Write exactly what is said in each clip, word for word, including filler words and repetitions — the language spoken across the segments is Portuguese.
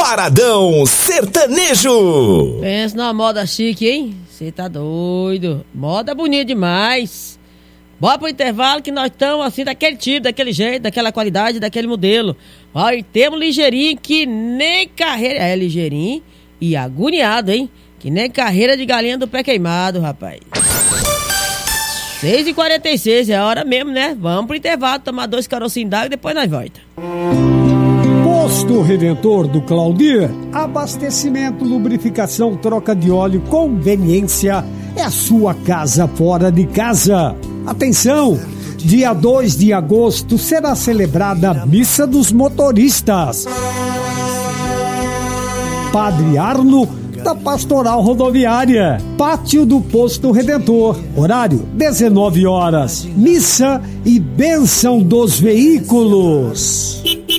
Paradão Sertanejo. Pensa numa moda chique, hein? Você tá doido. Moda bonita demais. Bora pro intervalo que nós estamos assim, daquele tipo, daquele jeito, daquela qualidade, daquele modelo. Olha, temos ligeirinho que nem carreira... É, ligeirinho e agoniado, hein? Que nem carreira de galinha do pé queimado, rapaz. seis e quarenta e seis, é a hora mesmo, né? Vamos pro intervalo, tomar dois carocinhos d'água e depois nós volta. Posto Redentor do Claudir, abastecimento, lubrificação, troca de óleo, conveniência, é a sua casa fora de casa. Atenção, dia dois de agosto será celebrada a Missa dos Motoristas. Padre Arno, da Pastoral Rodoviária, pátio do Posto Redentor, horário dezenove horas, missa e bênção dos veículos.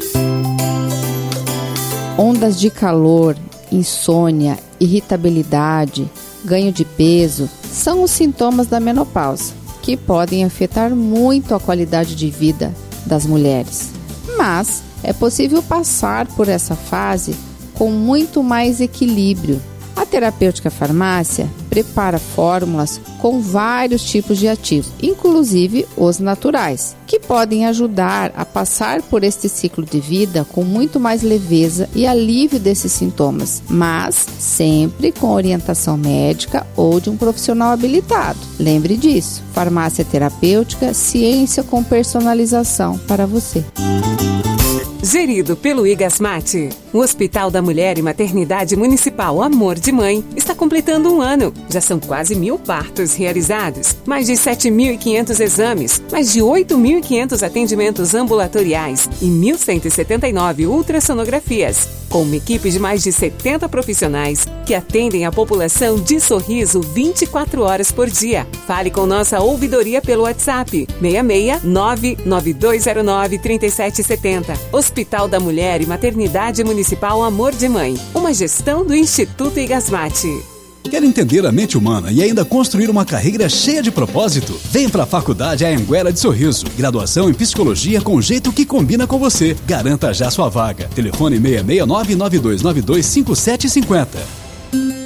Ondas de calor, insônia, irritabilidade, ganho de peso são os sintomas da menopausa, que podem afetar muito a qualidade de vida das mulheres. Mas é possível passar por essa fase com muito mais equilíbrio. A Terapêutica Farmácia prepara fórmulas com vários tipos de ativos, inclusive os naturais, que podem ajudar a passar por este ciclo de vida com muito mais leveza e alívio desses sintomas, mas sempre com orientação médica ou de um profissional habilitado. Lembre disso, Farmácia Terapêutica, ciência com personalização para você. Gerido pelo Igasmate, o Hospital da Mulher e Maternidade Municipal Amor de Mãe está completando um ano. Já são quase mil partos realizados, mais de sete mil e quinhentos exames, mais de oito mil e quinhentos atendimentos ambulatoriais e mil cento e setenta e nove ultrassonografias, com uma equipe de mais de setenta profissionais que atendem a população de Sorriso vinte e quatro horas por dia. Fale com nossa ouvidoria pelo WhatsApp seis seis nove nove dois zero nove três sete sete zero. Hospital da Mulher e Maternidade Municipal Amor de Mãe, uma gestão do Instituto Igasmate. Quer entender a mente humana e ainda construir uma carreira cheia de propósito? Vem para a Faculdade Anhanguera de Sorriso. Graduação em Psicologia com jeito que combina com você. Garanta já sua vaga. Telefone seis seis nove nove dois nove dois cinco sete cinco zero.